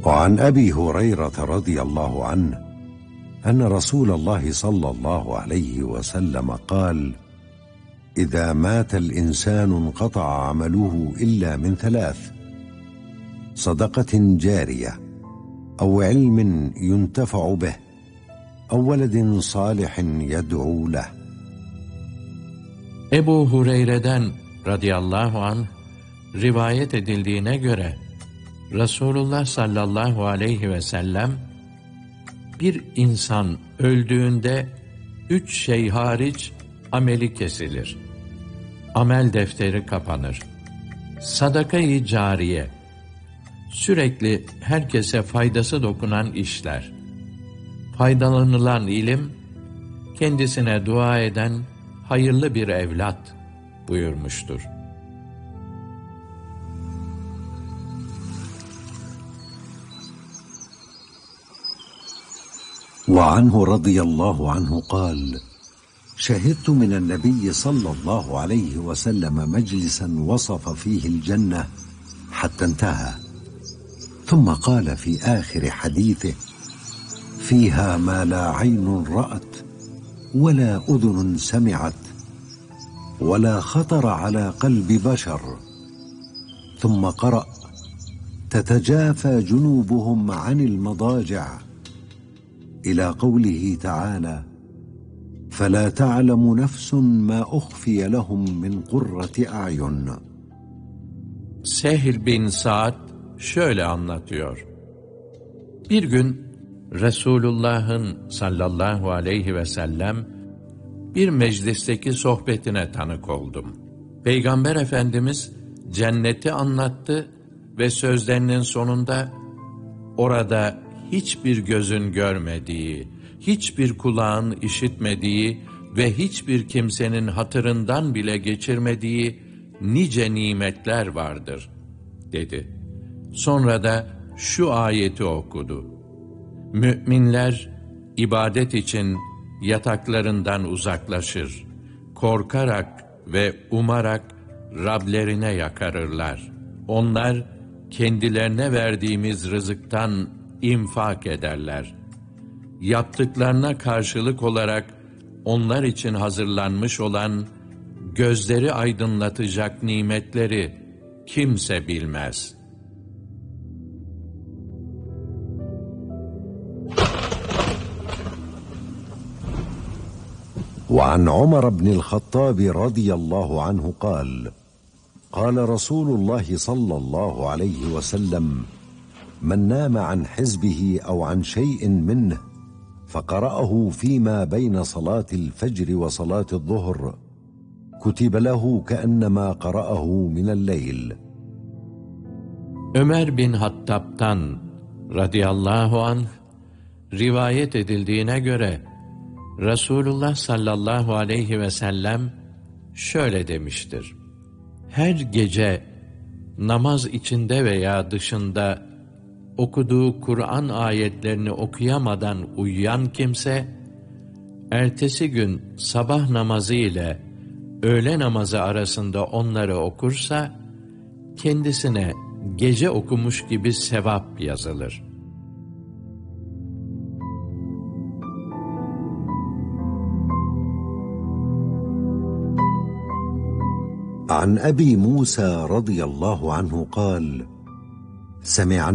وعن أبي هريرة رضي الله عنه أن رسول الله صلى الله عليه وسلم قال: إذا مات الإنسان انقطع عمله إلا من ثلاث: صدقة جارية، أو علم ينتفع به، أو ولد صالح يدعو له. Ebu Hureyre'den radıyallahu anh rivayet edildiğine göre Resulullah sallallahu aleyhi ve sellem, bir insan öldüğünde 3 şey hariç ameli kesilir. Amel defteri kapanır. Sadaka-i cariye, sürekli herkese faydası dokunan işler. Faydalanılan ilim, kendisine dua eden hayırlı bir evlat buyurmuştur. وعنه رضي الله عنه قال: شهدت من النبي صلى الله عليه وسلم مجلسا وصف فيه الجنة حتى انتهى، ثم قال في آخر حديثه: فيها ما لا عين رأت ولا أذن سمعت ولا خطر على قلب بشر، ثم قرأ: تتجافى جنوبهم عن المضاجع، إلى قوله تعالى: فلا تعلم نفس ما أخفي لهم من قرة أعين. Sehl bin Sa'd şöyle anlatıyor. Bir gün Resulullah'ın sallallahu aleyhi ve sellem bir meclisteki sohbetine tanık oldum. Peygamber Efendimiz cenneti anlattı ve sözlerinin sonunda orada hiçbir gözün görmediği, hiçbir kulağın işitmediği ve hiçbir kimsenin hatırından bile geçirmediği nice nimetler vardır, dedi. Sonra da şu ayeti okudu. Müminler ibadet için yataklarından uzaklaşır, korkarak ve umarak Rablerine yakarırlar. Onlar kendilerine verdiğimiz rızıktan infak ederler. Yaptıklarına karşılık olarak onlar için hazırlanmış olan gözleri aydınlatacak nimetleri kimse bilmez. وعن عمر بن الخطاب رضي الله عنه قال: قال رسول الله صلى الله عليه وسلم: من نام عن حزبه أو عن شيء منه فقرأه فيما بين صلاة الفجر وصلاة الظهر كتب له كأنما قرأه من الليل. Ömer bin Hattab'tan radıyallahu anh rivayet edildiğine göre Resulullah sallallahu aleyhi ve sellem şöyle demiştir: her gece namaz içinde veya dışında okuduğu Kur'an ayetlerini okuyamadan uyuyan kimse, ertesi gün sabah namazı ile öğle namazı arasında onları okursa, kendisine gece okumuş gibi sevap yazılır. عن أبي موسى رضي الله عنه قال: سمع